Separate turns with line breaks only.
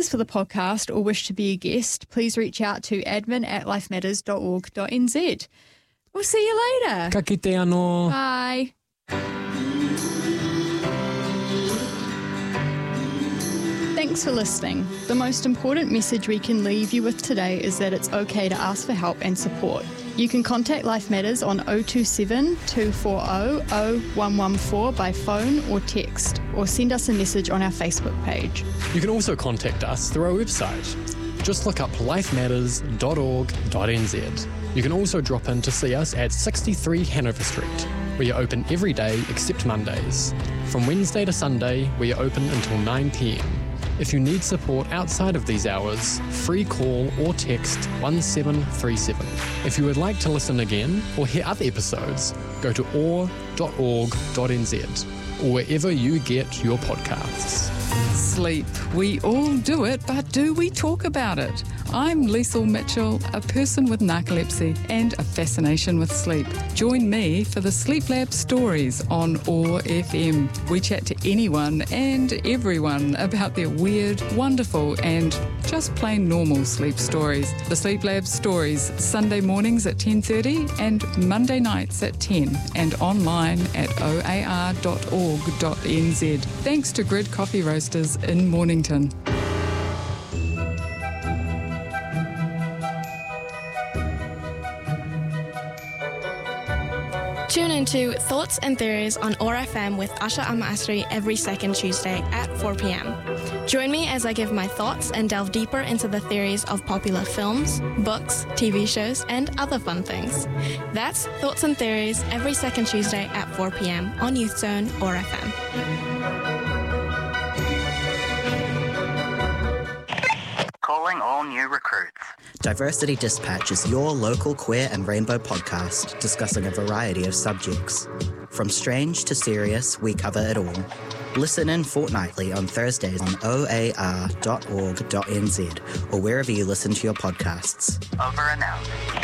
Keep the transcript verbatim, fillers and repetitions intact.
ideas for the podcast or wish to be a guest, please reach out to admin at lifematters dot org dot n z. We'll see you later.
Ka kite anō.
Bye. Thanks for listening. The most important message we can leave you with today is that it's okay to ask for help and support. You can contact Life Matters on oh two seven, two four oh, oh one one four by phone or text, or send us a message on our Facebook page.
You can also contact us through our website. Just look up life matters dot org dot n z. You can also drop in to see us at sixty-three Hanover Street. We are open every day except Mondays. From Wednesday to Sunday, we are open until nine p m. If you need support outside of these hours, free call or text one seven three seven. If you would like to listen again or hear other episodes, go to o r dot org dot n z or wherever you get your podcasts.
Sleep. We all do it, but do we talk about it? I'm Liesl Mitchell, a person with narcolepsy and a fascination with sleep. Join me for the Sleep Lab Stories on O A R F M. We chat to anyone and everyone about their weird, wonderful and just plain normal sleep stories. The Sleep Lab Stories, Sunday mornings at ten thirty and Monday nights at ten, and online at o a r dot org dot n z. Thanks to Grid Coffee Roasters in Mornington.
Tune into Thoughts and Theories on O A R F M with Asha Amasri every second Tuesday at four p m. Join me as I give my thoughts and delve deeper into the theories of popular films, books, T V shows, and other fun things. That's Thoughts and Theories every second Tuesday at four p m on Youth Zone O A R F M.
Calling all new recruits.
Diversity Dispatch is your local queer and rainbow podcast discussing a variety of subjects. From strange to serious, we cover it all. Listen in fortnightly on Thursdays on o a r dot org dot n z or wherever you listen to your podcasts.
Over and out.